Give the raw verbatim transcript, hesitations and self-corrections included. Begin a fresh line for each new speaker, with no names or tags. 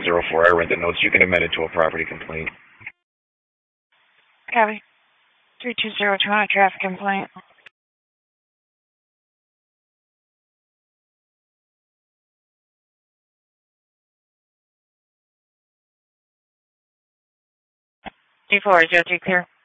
zero four. I read the notes. You can amend it to a property complaint.
Copy. three two zero two on a traffic complaint. D four zero three clear.